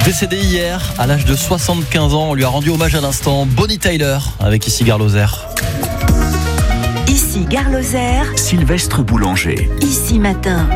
Décédé hier, à l'âge de 75 ans, on lui a rendu hommage à l'instant. Bonnie Tyler, avec ici Gare Lozère. Ici Gare Lozère, Sylvestre Boulanger. Ici Matin.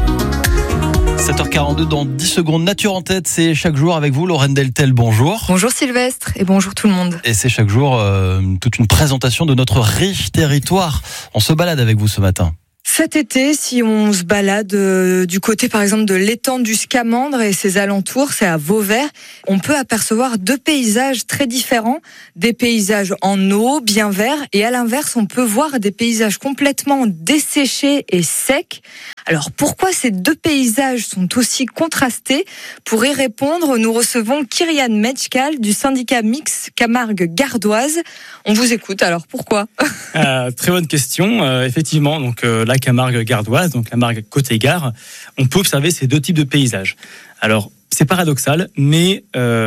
7h42 dans 10 secondes. Nature en tête, c'est chaque jour avec vous, Lorraine Deltel, bonjour. Bonjour Sylvestre et bonjour tout le monde. Et c'est chaque jour toute une présentation de notre riche territoire. On se balade avec vous ce matin. Cet été, si on se balade du côté par exemple de l'étang du Scamandre et ses alentours, c'est à Vauvert, on peut apercevoir deux paysages très différents. Des paysages en eau, bien verts, et à l'inverse, on peut voir des paysages complètement desséchés et secs. Alors pourquoi ces deux paysages sont aussi contrastés? Pour y répondre, nous recevons Kyrian Metchkal du syndicat mixte Camargue Gardoise. On vous écoute, alors pourquoi? Très bonne question. Effectivement, donc la Camargue Gardoise, donc Camargue côté gare, on peut observer ces deux types de paysages. Alors, c'est paradoxal, mais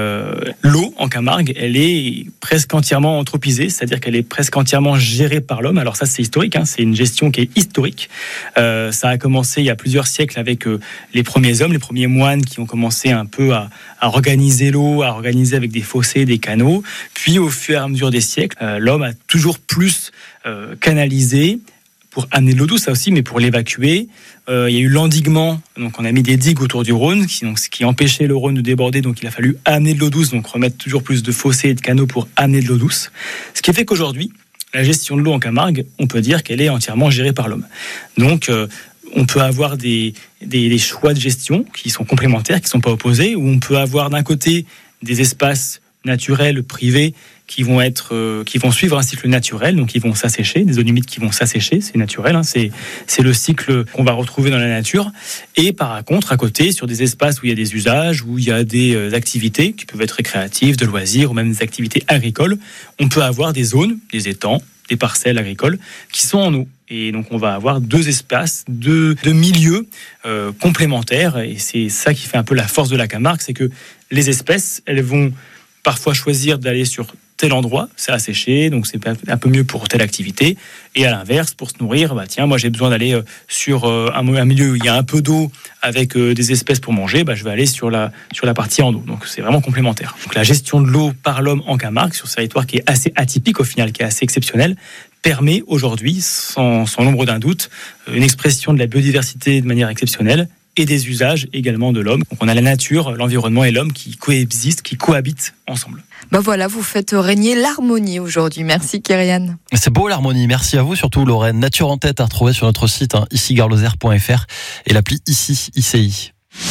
l'eau en Camargue, elle est presque entièrement anthropisée, c'est-à-dire qu'elle est presque entièrement gérée par l'homme. Alors ça, c'est historique, c'est une gestion qui est historique. Ça a commencé il y a plusieurs siècles avec les premiers hommes, les premiers moines qui ont commencé un peu à organiser l'eau, à organiser avec des fossés, des canaux. Puis au fur et à mesure des siècles, l'homme a toujours plus canalisé pour amener de l'eau douce, ça aussi, mais pour l'évacuer. Il y a eu l'endiguement, donc on a mis des digues autour du Rhône, ce qui empêchait le Rhône de déborder, donc il a fallu amener de l'eau douce, donc remettre toujours plus de fossés et de canaux pour amener de l'eau douce. Ce qui fait qu'aujourd'hui, la gestion de l'eau en Camargue, on peut dire qu'elle est entièrement gérée par l'homme. Donc on peut avoir des choix de gestion qui sont complémentaires, qui ne sont pas opposés, où on peut avoir d'un côté des espaces naturels, privés, qui vont suivre un cycle naturel, donc ils vont s'assécher, des zones humides qui vont s'assécher, c'est naturel, c'est le cycle qu'on va retrouver dans la nature. Et par contre, à côté, sur des espaces où il y a des usages, où il y a des activités qui peuvent être récréatives, de loisirs, ou même des activités agricoles, on peut avoir des zones, des étangs, des parcelles agricoles qui sont en eau. Et donc on va avoir deux espaces, deux milieux complémentaires, et c'est ça qui fait un peu la force de la Camargue, c'est que les espèces, elles vont parfois choisir d'aller sur tel endroit, c'est asséché, donc c'est un peu mieux pour telle activité. Et à l'inverse, pour se nourrir, moi j'ai besoin d'aller sur un milieu où il y a un peu d'eau avec des espèces pour manger, je vais aller sur la partie en eau. Donc c'est vraiment complémentaire. Donc la gestion de l'eau par l'homme en Camargue, sur ce territoire qui est assez atypique au final, qui est assez exceptionnel, permet aujourd'hui, sans l'ombre d'un doute, une expression de la biodiversité de manière exceptionnelle, et des usages également de l'homme. Donc on a la nature, l'environnement et l'homme qui coexistent, qui cohabitent ensemble. Voilà, vous faites régner l'harmonie aujourd'hui. Merci Kyrian. C'est beau l'harmonie, merci à vous, surtout Lorraine. Nature en tête à retrouver sur notre site, ici-garlozère.fr et l'appli ICI, ICI.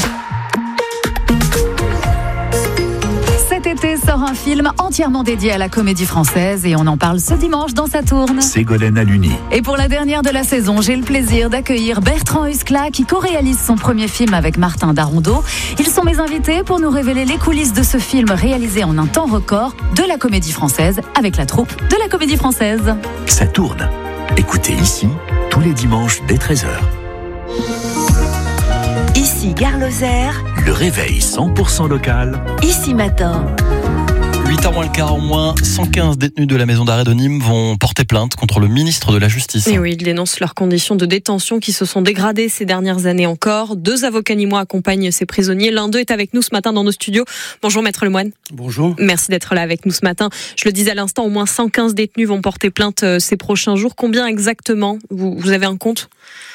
Cet été sort un film entièrement dédié à la comédie française et on en parle ce dimanche dans Saturne. Ségolène Aluni. Et pour la dernière de la saison, j'ai le plaisir d'accueillir Bertrand Huskla qui co-réalise son premier film avec Martin Darondeau. Ils sont mes invités pour nous révéler les coulisses de ce film réalisé en un temps record de la comédie française avec la troupe de la comédie française. Saturne. Écoutez ici tous les dimanches dès 13h. Ici Gare Lozère, Le réveil 100% local. Ici Matin. 8h moins le quart, au moins 115 détenus de la maison d'arrêt de Nîmes vont porter plainte contre le ministre de la Justice. Et oui, ils dénoncent leurs conditions de détention qui se sont dégradées ces dernières années encore. 2 avocats nîmois accompagnent ces prisonniers. L'un d'eux est avec nous ce matin dans nos studios. Bonjour Maître Lemoine. Bonjour. Merci d'être là avec nous ce matin. Je le disais à l'instant, au moins 115 détenus vont porter plainte ces prochains jours. Combien exactement? Vous avez un compte?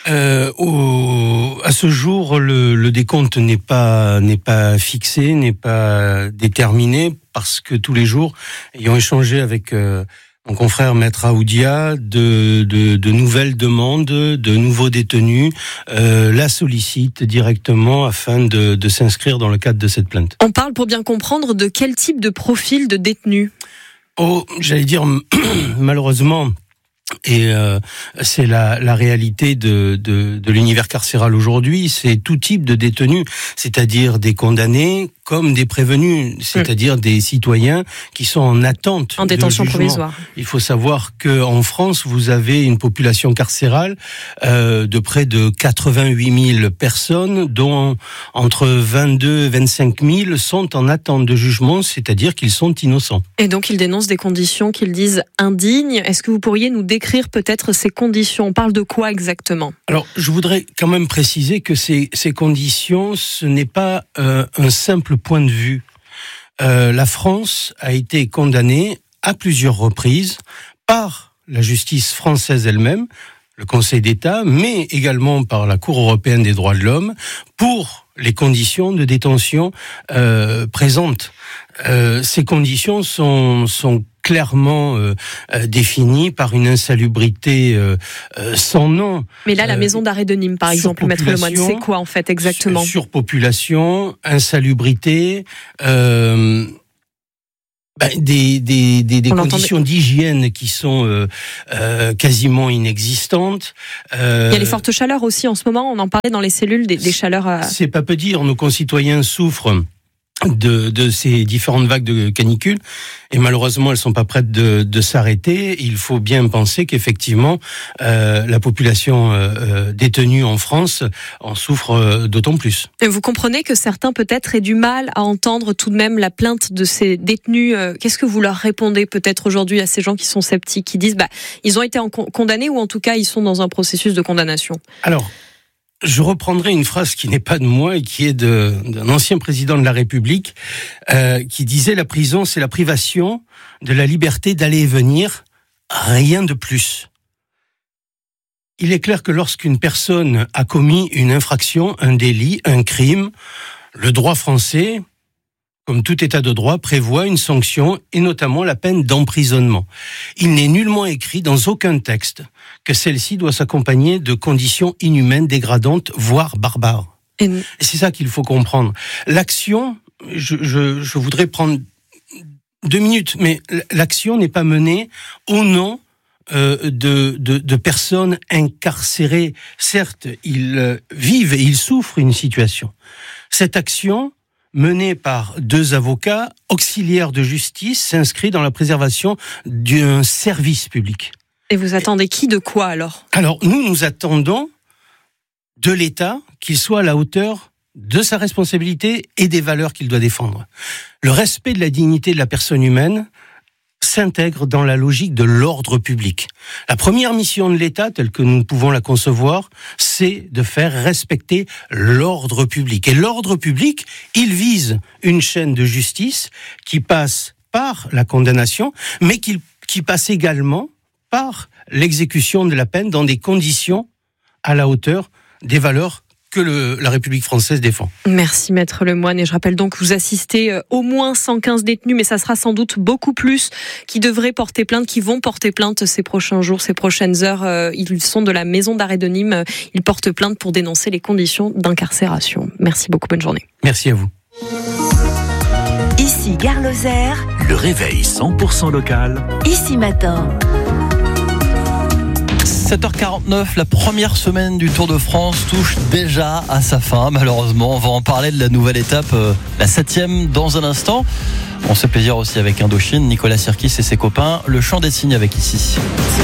À ce jour, le décompte n'est pas fixé, n'est pas déterminé, parce que tous les jours, ayant échangé avec mon confrère Maître Aoudia, de nouvelles demandes, de nouveaux détenus, la sollicitent directement afin de s'inscrire dans le cadre de cette plainte. On parle, pour bien comprendre, de quel type de profil de détenus? J'allais dire, malheureusement, et c'est la réalité de l'univers carcéral aujourd'hui, c'est tout type de détenus, c'est-à-dire des condamnés comme des prévenus, c'est-à-dire des citoyens qui sont en attente en détention provisoire. Il faut savoir qu'en France, vous avez une population carcérale de près de 88 000 personnes, dont entre 22 et 25 000 sont en attente de jugement, c'est-à-dire qu'ils sont innocents. Et donc ils dénoncent des conditions qu'ils disent indignes. Est-ce que vous pourriez nous décrire peut-être ces conditions? On parle de quoi exactement? Alors, je voudrais quand même préciser que ces conditions, ce n'est pas un simple simple point de vue. La France a été condamnée à plusieurs reprises par la justice française elle-même, le Conseil d'État, mais également par la Cour européenne des droits de l'homme, pour les conditions de détention présentes. Ces conditions sont clairement définies par une insalubrité sans nom. Mais là, la maison d'arrêt de Nîmes, par exemple, Maître Lemoine, c'est quoi en fait exactement ? Surpopulation, insalubrité, des conditions d'hygiène qui sont quasiment inexistantes. Il y a les fortes chaleurs aussi en ce moment, on en parlait dans les cellules, des chaleurs... C'est pas peu dire, nos concitoyens souffrent de ces différentes vagues de canicule et malheureusement elles sont pas prêtes de s'arrêter. Il faut bien penser qu'effectivement la population détenue en France en souffre d'autant plus. Et vous comprenez que certains peut-être aient du mal à entendre tout de même la plainte de ces détenus. Qu'est-ce que vous leur répondez peut-être aujourd'hui à ces gens qui sont sceptiques, qui disent ils ont été condamnés ou en tout cas ils sont dans un processus de condamnation? Alors, je reprendrai une phrase qui n'est pas de moi et qui est d'un ancien président de la République qui disait: la prison, c'est la privation de la liberté d'aller et venir, rien de plus. Il est clair que lorsqu'une personne a commis une infraction, un délit, un crime, le droit français, comme tout état de droit, prévoit une sanction et notamment la peine d'emprisonnement. Il n'est nullement écrit dans aucun texte que celle-ci doit s'accompagner de conditions inhumaines, dégradantes, voire barbares. Et c'est ça qu'il faut comprendre. L'action, je voudrais prendre 2 minutes, mais l'action n'est pas menée au nom de personnes incarcérées. Certes, ils vivent et ils souffrent une situation. Cette action, menée par 2 avocats auxiliaires de justice, s'inscrit dans la préservation d'un service public. Et vous attendez qui de quoi alors ? Alors, nous attendons de l'État qu'il soit à la hauteur de sa responsabilité et des valeurs qu'il doit défendre. Le respect de la dignité de la personne humaine s'intègre dans la logique de l'ordre public. La première mission de l'État, telle que nous pouvons la concevoir, c'est de faire respecter l'ordre public. Et l'ordre public, il vise une chaîne de justice qui passe par la condamnation, mais qui passe également par l'exécution de la peine dans des conditions à la hauteur des valeurs que la République française défend. Merci Maître Lemoine. Et je rappelle donc que vous assistez au moins 115 détenus, mais ça sera sans doute beaucoup plus qui devraient porter plainte, qui vont porter plainte ces prochains jours, ces prochaines heures. Ils sont de la maison d'arrêt de Nîmes. Ils portent plainte pour dénoncer les conditions d'incarcération. Merci beaucoup, bonne journée. Merci à vous. Ici Gare Lozère. Le réveil 100% local. Ici Matin. 7h49, la première semaine du Tour de France touche déjà à sa fin, malheureusement. On va en parler de la nouvelle étape, la 7e, dans un instant. On se fait plaisir aussi avec Indochine, Nicolas Sirkis et ses copains. Le chant des cygnes avec ici.